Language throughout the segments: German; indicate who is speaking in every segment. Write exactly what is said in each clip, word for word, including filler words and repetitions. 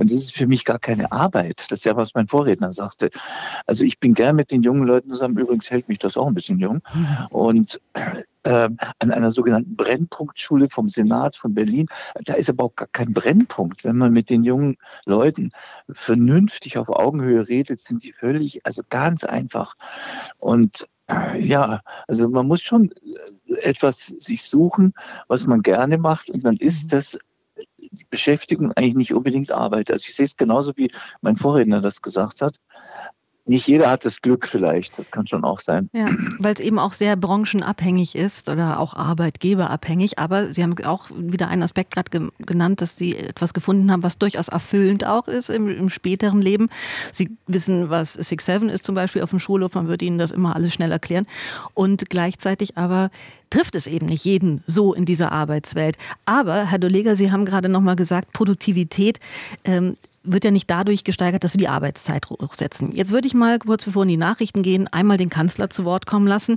Speaker 1: das ist für mich gar keine Arbeit. Das ist ja, was mein Vorredner sagte. Also ich bin gern mit den jungen Leuten zusammen. Übrigens hält mich das auch ein bisschen jung. Und äh, an einer sogenannten Brennpunktschule vom Senat von Berlin, da ist aber auch gar kein Brennpunkt. Wenn man mit den jungen Leuten vernünftig auf Augenhöhe redet, sind die völlig, also ganz einfach. Und ja, also man muss schon etwas sich suchen, was man gerne macht, und dann ist das die Beschäftigung eigentlich nicht unbedingt Arbeit. Also ich sehe es genauso, wie mein Vorredner das gesagt hat. Nicht jeder hat das Glück vielleicht, das kann schon auch sein.
Speaker 2: Ja, weil es eben auch sehr branchenabhängig ist oder auch arbeitgeberabhängig. Aber Sie haben auch wieder einen Aspekt gerade ge- genannt, dass Sie etwas gefunden haben, was durchaus erfüllend auch ist im, im späteren Leben. Sie wissen, was Six Seven ist zum Beispiel auf dem Schulhof, man würde Ihnen das immer alles schnell erklären. Und gleichzeitig aber trifft es eben nicht jeden so in dieser Arbeitswelt. Aber, Herr Doleger, Sie haben gerade noch mal gesagt, Produktivität ähm, wird ja nicht dadurch gesteigert, dass wir die Arbeitszeit hochsetzen. Jetzt würde ich mal, kurz bevor in die Nachrichten gehen, einmal den Kanzler zu Wort kommen lassen,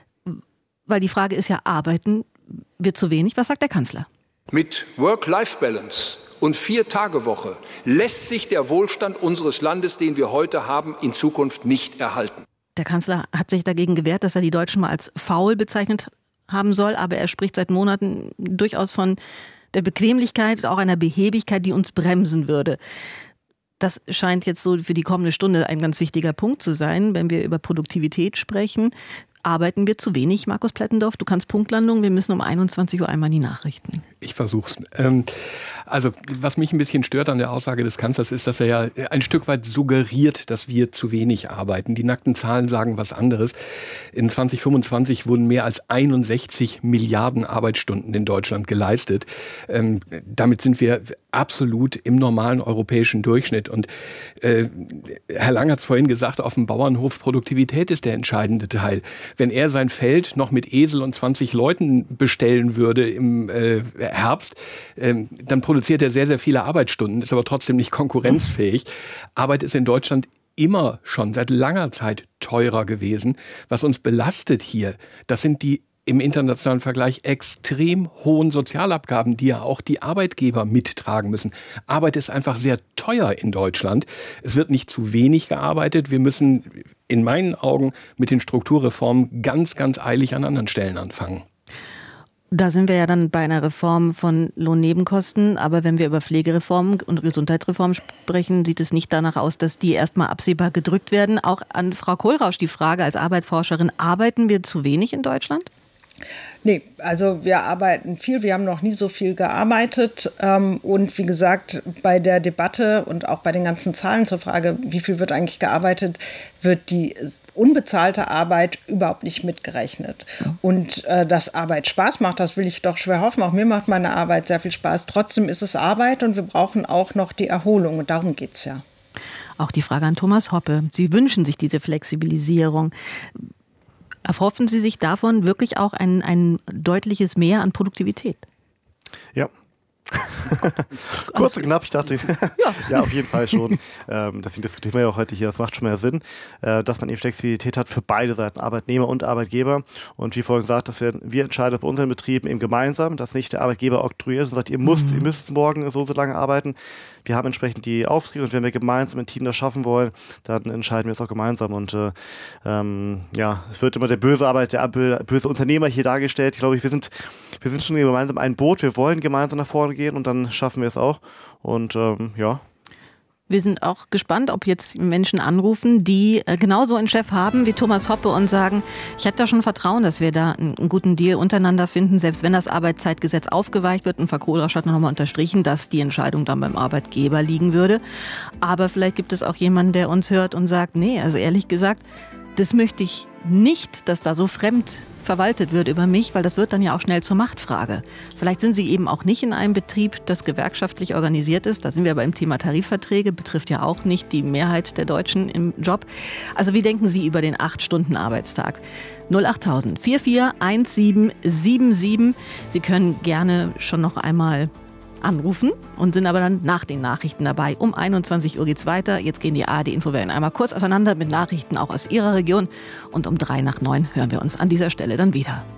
Speaker 2: weil die Frage ist ja, arbeiten wir zu wenig? Was sagt der Kanzler?
Speaker 3: Mit Work-Life-Balance und Vier-Tage-Woche lässt sich der Wohlstand unseres Landes, den wir heute haben, in Zukunft nicht erhalten.
Speaker 2: Der Kanzler hat sich dagegen gewehrt, dass er die Deutschen mal als faul bezeichnet haben soll, aber er spricht seit Monaten durchaus von der Bequemlichkeit, auch einer Behäbigkeit, die uns bremsen würde. Das scheint jetzt so für die kommende Stunde ein ganz wichtiger Punkt zu sein, wenn wir über Produktivität sprechen. Arbeiten wir zu wenig, Markus Plettendorf? Du kannst Punktlandung, wir müssen um einundzwanzig Uhr einmal in die Nachrichten.
Speaker 4: Ich versuch's. Ähm, also, was mich ein bisschen stört an der Aussage des Kanzlers ist, dass er ja ein Stück weit suggeriert, dass wir zu wenig arbeiten. Die nackten Zahlen sagen was anderes. In zwanzig fünfundzwanzig wurden mehr als einundsechzig Milliarden Arbeitsstunden in Deutschland geleistet. Ähm, damit sind wir absolut im normalen europäischen Durchschnitt. Und äh, Herr Lang hat es vorhin gesagt, auf dem Bauernhof Produktivität ist der entscheidende Teil. Wenn er sein Feld noch mit Esel und zwanzig Leuten bestellen würde im äh, Herbst, äh, dann produziert er sehr, sehr viele Arbeitsstunden, ist aber trotzdem nicht konkurrenzfähig. Arbeit ist in Deutschland immer schon seit langer Zeit teurer gewesen. Was uns belastet hier, das sind die im internationalen Vergleich extrem hohen Sozialabgaben, die ja auch die Arbeitgeber mittragen müssen. Arbeit ist einfach sehr teuer in Deutschland. Es wird nicht zu wenig gearbeitet. Wir müssen in meinen Augen mit den Strukturreformen ganz, ganz eilig an anderen Stellen anfangen.
Speaker 2: Da sind wir ja dann bei einer Reform von Lohnnebenkosten. Aber wenn wir über Pflegereformen und Gesundheitsreformen sprechen, sieht es nicht danach aus, dass die erstmal absehbar gedrückt werden. Auch an Frau Kohlrausch die Frage als Arbeitsforscherin, arbeiten wir zu wenig in Deutschland?
Speaker 5: Nee, also wir arbeiten viel, wir haben noch nie so viel gearbeitet ähm, und wie gesagt, bei der Debatte und auch bei den ganzen Zahlen zur Frage, wie viel wird eigentlich gearbeitet, wird die unbezahlte Arbeit überhaupt nicht mitgerechnet. Und äh, dass Arbeit Spaß macht, das will ich doch schwer hoffen. Auch mir macht meine Arbeit sehr viel Spaß. Trotzdem ist es Arbeit und wir brauchen auch noch die Erholung und darum geht's ja.
Speaker 2: Auch die Frage an Thomas Hoppe. Sie wünschen sich diese Flexibilisierung. Erhoffen Sie sich davon wirklich auch ein, ein deutliches Mehr an Produktivität?
Speaker 6: Ja. Kurz und knapp, ich dachte, ja, ja auf jeden Fall schon. Ähm, deswegen diskutieren wir ja auch heute hier, das macht schon mehr Sinn, äh, dass man eben Flexibilität hat für beide Seiten, Arbeitnehmer und Arbeitgeber. Und wie vorhin gesagt, dass wir, wir entscheiden bei unseren Betrieben eben gemeinsam, dass nicht der Arbeitgeber oktroyiert und sagt, ihr müsst, mhm. ihr müsst morgen so und so lange arbeiten. Wir haben entsprechend die Aufträge und wenn wir gemeinsam ein Team das schaffen wollen, dann entscheiden wir es auch gemeinsam. Und äh, ähm, ja, es wird immer der böse Arbeit, der böse Unternehmer hier dargestellt. Ich glaube, wir sind, wir sind schon gemeinsam ein Boot, wir wollen gemeinsam nach vorne gehen und dann schaffen wir es auch. Und ähm, ja.
Speaker 2: Wir sind auch gespannt, ob jetzt Menschen anrufen, die genauso einen Chef haben wie Thomas Hoppe und sagen, ich hätte da schon Vertrauen, dass wir da einen guten Deal untereinander finden, selbst wenn das Arbeitszeitgesetz aufgeweicht wird. Und Frau Kohlrausch hat noch mal unterstrichen, dass die Entscheidung dann beim Arbeitgeber liegen würde. Aber vielleicht gibt es auch jemanden, der uns hört und sagt, nee, also ehrlich gesagt, das möchte ich nicht, dass da so fremd verwaltet wird über mich, weil das wird dann ja auch schnell zur Machtfrage. Vielleicht sind Sie eben auch nicht in einem Betrieb, das gewerkschaftlich organisiert ist. Da sind wir aber im Thema Tarifverträge, betrifft ja auch nicht die Mehrheit der Deutschen im Job. Also wie denken Sie über den acht Stunden Arbeitstag? null achttausend vier vier eins sieben sieben sieben. Sie können gerne schon noch einmal anrufen und sind aber dann nach den Nachrichten dabei. Um einundzwanzig Uhr geht's weiter. Jetzt gehen die A R D-Infowellen einmal kurz auseinander mit Nachrichten auch aus Ihrer Region. Und um drei nach neun hören wir uns an dieser Stelle dann wieder.